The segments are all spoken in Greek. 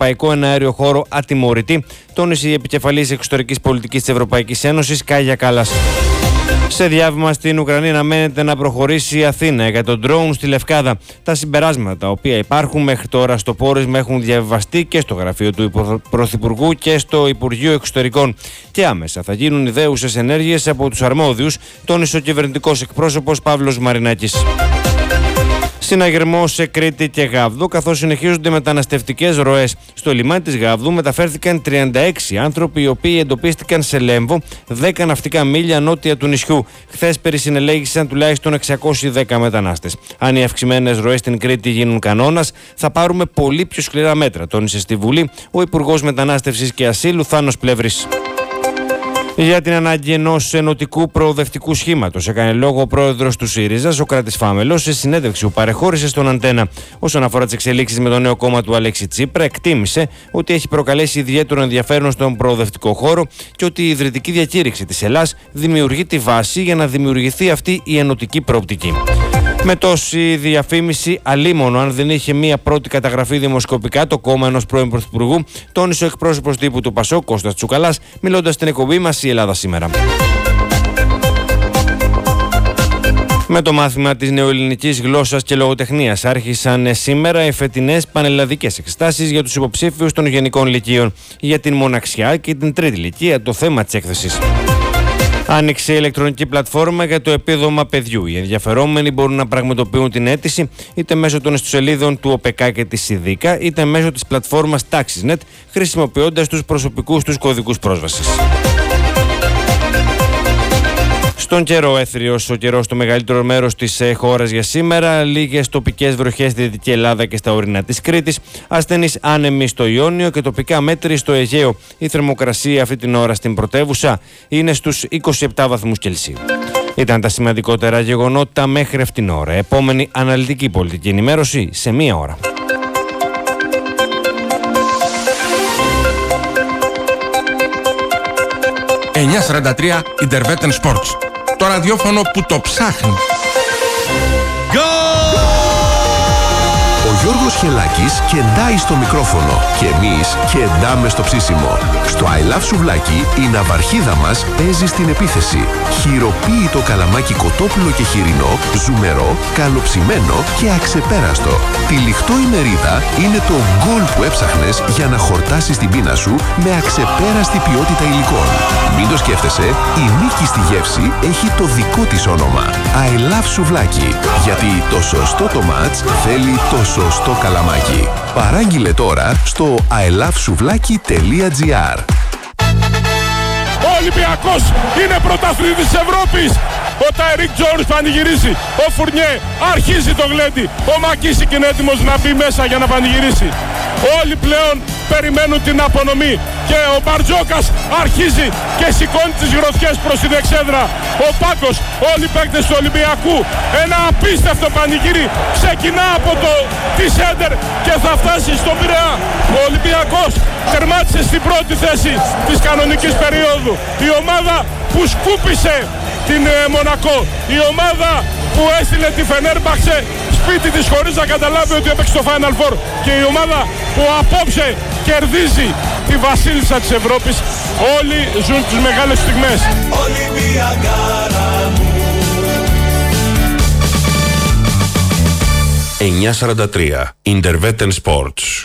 ευρωπαϊκό εναέριο χώρο ατιμωρητή, τόνισε η επικεφαλής εξωτερικής πολιτικής της Ευρωπαϊκής Ένωσης, Κάγια Κάλλας. Σε διάβημα στην Ουκρανία αναμένεται να προχωρήσει η Αθήνα για τον ντρόουν στη Λευκάδα. Τα συμπεράσματα τα οποία υπάρχουν μέχρι τώρα στο πόρισμα έχουν διαβιβαστεί και στο γραφείο του Πρωθυπουργού και στο Υπουργείο Εξωτερικών. Και άμεσα θα γίνουν ιδέουσες ενέργειες από τους αρμόδιους, τόνισε ο κυβερνητικός εκπρόσωπος Παύλος Μαρινάκης. Συναγερμό σε Κρήτη και Γάβδο, καθώς συνεχίζονται μεταναστευτικές ροές. Στο λιμάνι της Γάβδου μεταφέρθηκαν 36 άνθρωποι, οι οποίοι εντοπίστηκαν σε Λέμβο, 10 ναυτικά μίλια νότια του νησιού. Χθες περισυνελέγησαν τουλάχιστον 610 μετανάστες. Αν οι αυξημένες ροές στην Κρήτη γίνουν κανόνας, θα πάρουμε πολύ πιο σκληρά μέτρα, τόνισε στη Βουλή ο Υπουργός Μετανάστευσης και Ασύλου Θάνος Πλεύρης. Για την ανάγκη ενός ενωτικού προοδευτικού σχήματος έκανε λόγο ο πρόεδρος του ΣΥΡΙΖΑ, Σωκράτης Φάμελος, σε συνέντευξη που παρεχώρησε στον Αντένα. Όσον αφορά τις εξελίξεις με το νέο κόμμα του Αλέξη Τσίπρα, εκτίμησε ότι έχει προκαλέσει ιδιαίτερο ενδιαφέρον στον προοδευτικό χώρο και ότι η ιδρυτική διακήρυξη της Ελλάς δημιουργεί τη βάση για να δημιουργηθεί αυτή η ενωτική προοπτική. Με τόση διαφήμιση, αλίμονο αν δεν είχε μία πρώτη καταγραφή δημοσκοπικά το κόμμα ενός πρώην πρωθυπουργού, τόνισε ο εκπρόσωπος τύπου του ΠΑΣΟΚ, Κώστας Τσουκαλάς, μιλώντας στην εκπομπή μας «Η Ελλάδα σήμερα». Με το μάθημα της νεοελληνικής γλώσσας και λογοτεχνίας άρχισαν σήμερα οι φετινές πανελλαδικές εξετάσεις για τους υποψήφιους των γενικών λυκείων. Για την μοναξιά και την τρίτη λυκεία το θέμα της έκθεσης. Άνοιξε η ηλεκτρονική πλατφόρμα για το επίδομα παιδιού. Οι ενδιαφερόμενοι μπορούν να πραγματοποιούν την αίτηση είτε μέσω των ιστοσελίδων του ΟΠΕΚΑ και της ΣΥΔΙΚΑ, είτε μέσω της πλατφόρμας TaxisNet, χρησιμοποιώντας τους προσωπικούς τους κωδικούς πρόσβασης. Στον καιρό, έθριος ο καιρός στο μεγαλύτερο μέρος της χώρας για σήμερα. Λίγες τοπικές βροχές στη Δυτική Ελλάδα και στα ορεινά της Κρήτης. Ασθενείς άνεμοι στο Ιόνιο και τοπικά μέτρη στο Αιγαίο. Η θερμοκρασία αυτή την ώρα στην πρωτεύουσα είναι στους 27 βαθμούς Κελσίου. Ήταν τα σημαντικότερα γεγονότα μέχρι αυτήν την ώρα. Επόμενη αναλυτική πολιτική ενημέρωση σε μία ώρα. Intervetten Sports. Το ραδιόφωνο που το ψάχνει. Ο Γιώργος Χελάκης κεντάει στο μικρόφωνο και εμείς κεντάμε στο ψήσιμο. Στο I Love Σουβλάκι η ναυαρχίδα μας παίζει στην επίθεση. Χειροποίητο καλαμάκι κοτόπουλο και χοιρινό, ζουμερό, καλοψημένο και αξεπέραστο. Τυλιχτό η μερίδα είναι το γκολ που έψαχνες για να χορτάσεις την πείνα σου με αξεπέραστη ποιότητα υλικών. Μην το σκέφτεσαι, η νίκη στη γεύση έχει το δικό της όνομα. I Love Σουβλάκι. Γιατί το σωστό το μάτς θέλει το σωστό καλαμάκι. Παράγγειλε τώρα στο ilovesuvlaki.gr. Ο Ολυμπιακός είναι πρωταθλητής της Ευρώπης. Ο Τάιρικ Τζόνς πανηγυρίζει. Ο Φουρνιέ αρχίζει το γλέντι. Ο Μακίσικ είναι έτοιμος να μπει μέσα για να πανηγυρίσει. Όλοι πλέον περιμένουν την απονομή και ο Μπαρτζόκας αρχίζει και σηκώνει τις γροθιές προς την εξέδρα. Ο Πάκος, όλοι οι παίκτες του Ολυμπιακού, ένα απίστευτο πανηγύρι ξεκινά από τη σέντερ και θα φτάσει στον Πειραιά. Ο Ολυμπιακός τερμάτισε στην πρώτη θέση της κανονικής περίοδου. Η ομάδα που σκούπισε την Μονακό, η ομάδα που έστειλε τη Φενέρμπαξε σπίτι της χωρίς να καταλάβει ότι έπαιξε στο Final Four, και η ομάδα που απόψε κερδίζει τη βασίλισσα της Ευρώπης. Όλοι ζουν τις μεγάλες στιγμές. 9:43 Intervetten Sports.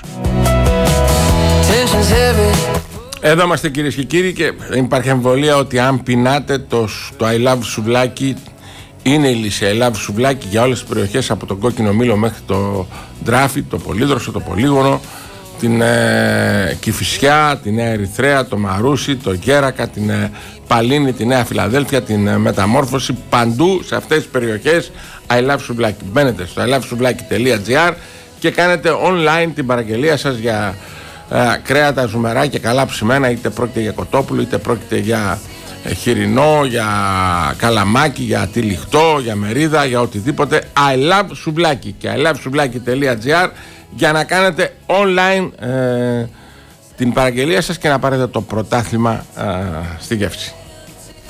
Εδώ είμαστε κυρίες και κύριοι και δεν υπάρχει αμφιβολία ότι αν πεινάτε το I Love Σουβλάκι είναι η λύση. I Love Σουβλάκι για όλες τις περιοχές από τον Κόκκινο Μήλο μέχρι το Ντράφι, το Πολύδροσο, το Πολύγωνο, την Κηφισιά, τη Νέα Ερυθρέα, το Μαρούσι, το Γέρακα, την Παλίνη, τη Νέα Φιλαδέλφια, την Μεταμόρφωση, παντού σε αυτές τις περιοχές I Love Σουβλάκι. Μπαίνετε στο ilovesuvlaki.gr και κάνετε online την παραγγελία σας για κρέατα, ζουμερά και καλά ψημένα, είτε πρόκειται για κοτόπουλο, είτε πρόκειται για χοιρινό, για καλαμάκι, για τυλιχτό, για μερίδα, για οτιδήποτε. I Love Σουβλάκι και ilovesuvlaki.gr για να κάνετε online την παραγγελία σας και να πάρετε το πρωτάθλημα στη γεύση.